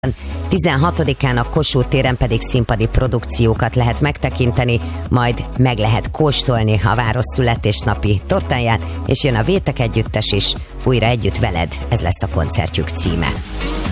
16-án a Kossuth téren pedig színpadi produkciókat lehet megtekinteni, majd meg lehet kóstolni a város születésnapi tortáját, és jön a Vétek együttes is, újra együtt veled, ez lesz a koncertjük címe.